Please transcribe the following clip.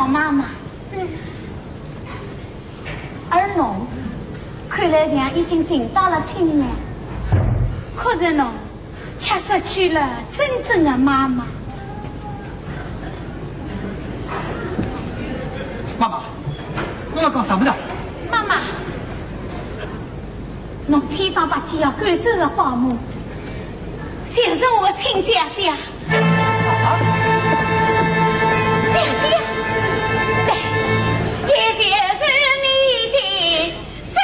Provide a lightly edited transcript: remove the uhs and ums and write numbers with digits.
妈妈。而侬看来像已经寻到了亲人，可是侬却失去了真正的妈妈。 妈妈，侬要讲什么呢？ 妈妈，侬千方百计要赶走的保姆，就是我的亲姐姐。